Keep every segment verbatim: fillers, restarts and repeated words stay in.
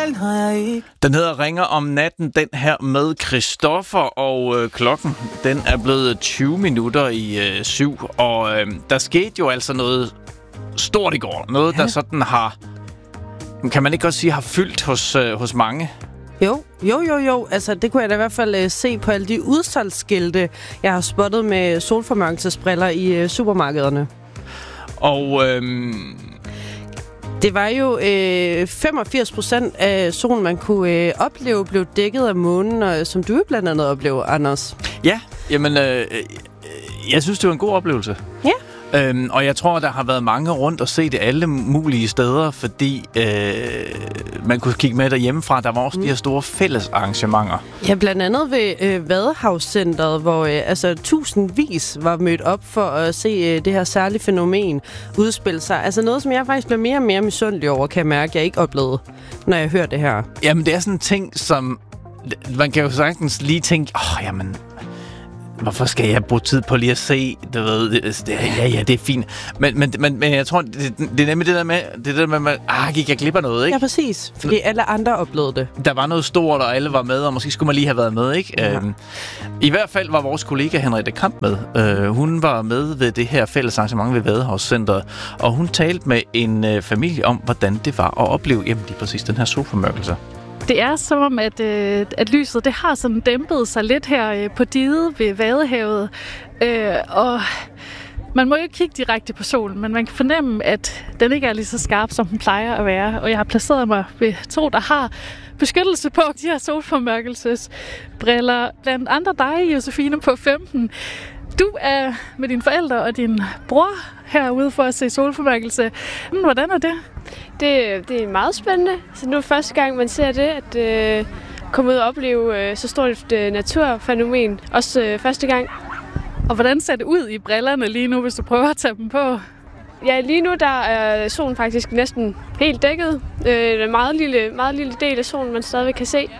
den har jeg ikke. Den hedder Ringer om natten, den her med Christoffer, og øh, klokken, den er blevet tyve minutter i øh, syv, og øh, der skete jo altså noget stort i går. Noget, ja. der sådan har, kan man ikke godt sige, har fyldt hos, øh, hos mange. Jo, jo, jo, jo. Altså, det kunne jeg da i hvert fald øh, se på alle de udsalgsskilte, jeg har spottet med solformørkelsesbriller i øh, supermarkederne. Og øh, det var jo øh, femogfirs procent af solen, man kunne øh, opleve, blev dækket af månen, og, som du jo blandt andet oplever, Anders. Ja, jamen, øh, jeg synes, det var en god oplevelse. Ja. Øhm, og jeg tror, der har været mange rundt og se det alle mulige steder, fordi øh, man kunne kigge med derhjemmefra. Der var også mm. de her store fælles arrangementer. Ja, blandt andet ved øh, Vadehavscenteret, hvor øh, altså, tusindvis var mødt op for at se øh, det her særlige fænomen udspille sig. Altså noget, som jeg faktisk bliver mere og mere misundelig over, kan jeg mærke, jeg ikke oplevede, når jeg hører det her. Jamen, det er sådan en ting, som man kan jo sagtens lige tænke, åh, oh, jamen, hvorfor skal jeg bruge tid på lige at se, du ved, det, det, ja, ja, det er fint. Men, men, men, men jeg tror, det, det er nemlig det der med, det der med, ah, gik jeg glip af noget, ikke? Ja, præcis. Fordi alle andre oplevede det. Der var noget stort, og alle var med, og måske skulle man lige have været med, ikke? Ja. Øhm, I hvert fald var vores kollega Henriette Kamp med. Øh, hun var med ved det her fælles arrangement ved Vadehavscenteret, og hun talte med en øh, familie om, hvordan det var at opleve, jamen lige præcis den her solformørkelse. Det er som om, at, øh, at lyset det har sådan dæmpet sig lidt her øh, på diget ved Vadehavet. Øh, og man må jo ikke kigge direkte på solen, men man kan fornemme, at den ikke er lige så skarp, som den plejer at være. Og jeg har placeret mig ved to, der har beskyttelse på de her solformørkelsesbriller. Blandt andre dig, Josefine, på femten. Du er med dine forældre og din bror herude for at se solformørkelse. Hvordan er det? Det, det er meget spændende. Så nu er første gang, man ser det, at øh, komme ud og opleve øh, så stort et øh, naturfænomen. Også øh, første gang. Og hvordan ser det ud i brillerne lige nu, hvis du prøver at tage dem på? Ja, lige nu der er solen faktisk næsten helt dækket. Øh, en meget lille, meget lille del af solen, man stadigvæk kan se.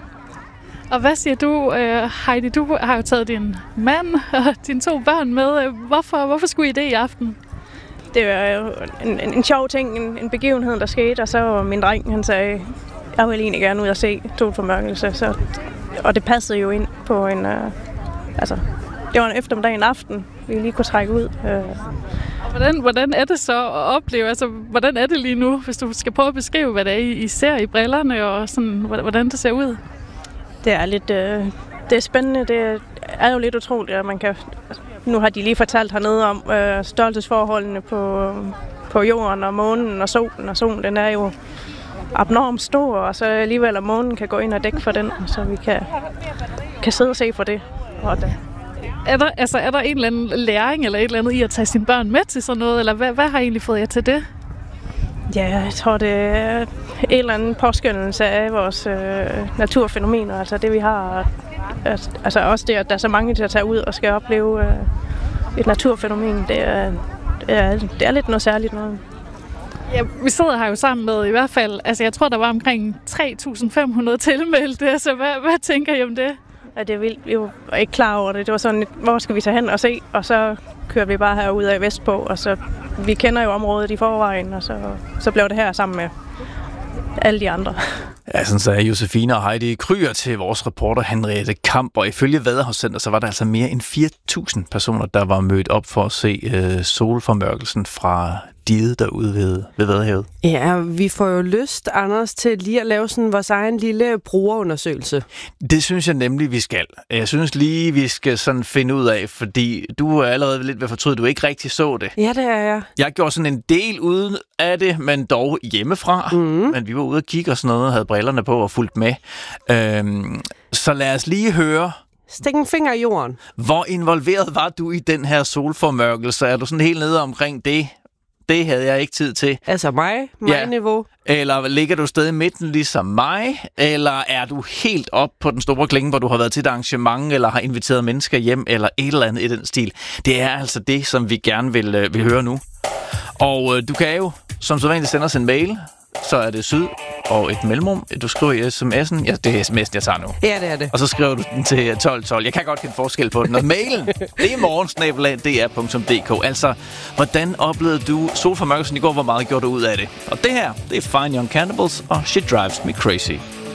Og hvad siger du, øh, Heidi? Du har jo taget din mand og dine to børn med. Hvorfor, hvorfor skulle I det i aften? Det var jo en, en, en sjov ting, en, en begivenhed, der skete, og så var min dreng, han sagde, jeg vil egentlig gerne ud og se solformørkelse, så og det passede jo ind på en, uh, altså, det var en eftermiddag, en aften, vi lige kunne trække ud. Uh. Og hvordan, hvordan er det så at opleve, altså, hvordan er det lige nu, hvis du skal prøve at beskrive, hvad det er, I ser i brillerne, og sådan, hvordan det ser ud? Det er lidt, uh, det er spændende, det er jo lidt utroligt, at man kan. Nu har de lige fortalt hernede om øh, størrelsesforholdene på, på jorden og månen og solen, og solen den er jo abnormt stor, og så alligevel at månen kan gå ind og dække for den, så vi kan, kan sidde og se for det. Og det. Er der, altså, er der en eller anden læring eller et eller andet i at tage sine børn med til sådan noget, eller hvad, hvad har I egentlig fået jer til det? Ja, jeg tror, det er en eller anden påskyndelse af vores øh, naturfænomener, altså det vi har. Altså også det, at der er så mange til at tage ud og skal opleve øh, et naturfænomen, det er, det, er, det er lidt noget særligt noget. Ja, vi sidder her jo sammen med i hvert fald, altså jeg tror, der var omkring tre tusind fem hundrede tilmeldte, så hvad, hvad tænker I om det? Ja, det er vildt. Vi var ikke klar over det. Det var sådan, hvor skal vi tage hen og se, og så kørte vi bare herude af vestpå, og så vi kender jo området i forvejen, og så, så blev det her sammen med alle de andre. Ja, sådan sagde Josefine og Heidi Kryer til vores reporter Henriette Kamp, og ifølge Vadehavscenteret, så var der altså mere end fire tusind personer, der var mødt op for at se øh, solformørkelsen fra diget derude ved, ved Vadehavet. Ja, vi får jo lyst, Anders, til lige at lave sådan vores egen lille brugerundersøgelse. Det synes jeg nemlig, vi skal. Jeg synes lige, vi skal sådan finde ud af, fordi du er allerede lidt ved at fortryde, at du ikke rigtig så det. Ja, det er jeg. Jeg gjorde sådan en del ud af det, men dog hjemmefra. Mm-hmm. Men vi var ude og kigge og sådan noget, og havde brillerne på og fulgt med. Øhm, så lad os lige høre. Stik en finger i jorden. Hvor involveret var du i den her solformørkelse? Er du sådan helt nede omkring det? Det havde jeg ikke tid til. Altså mig? Mig-niveau? Ja. Eller ligger du stadig i midten ligesom mig? Eller er du helt op på den store klinge, hvor du har været til et arrangement, eller har inviteret mennesker hjem, eller et eller andet i den stil? Det er altså det, som vi gerne vil, øh, vil høre nu. Og øh, du kan jo, som sædvanligt, sende os en mail. så er det syd og et mellemrum. Du skriver i sms'en. Ja, det er sms'en, jeg tager nu. Ja, det er det. Og så skriver du den til tolv tolv. Jeg kan godt kende forskel på den. Og mailen, det er morgensnabelag punktum d r punktum d k. Altså, hvordan oplevede du solformørkelsen i går? Hvor meget gjorde du ud af det? Og det her, det er Fine Young Cannibals og She Drives Me Crazy.